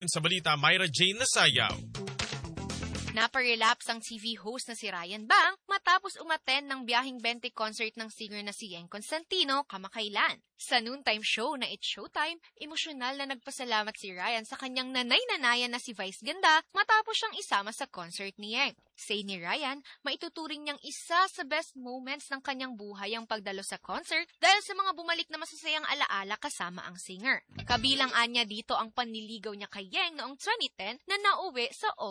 Sa balita, Myra Jane Nasayaw. Naparelapse ang TV host na si Ryan Bang matapos umattend ng biyaheng 20 concert ng singer na si Yeng Constantino kamakailan. Sa noontime show na It's Showtime, emosyonal na nagpasalamat si Ryan sa kanyang nanay-nanayan na si Vice Ganda matapos siyang isama sa concert ni Yeng. Say ni Ryan, maituturing niyang isa sa best moments ng kanyang buhay ang pagdalo sa concert dahil sa mga bumalik na masasayang alaala kasama ang singer. Kabilang anya dito ang panliligaw niya kay Yeng noong 2010 na nauwi sa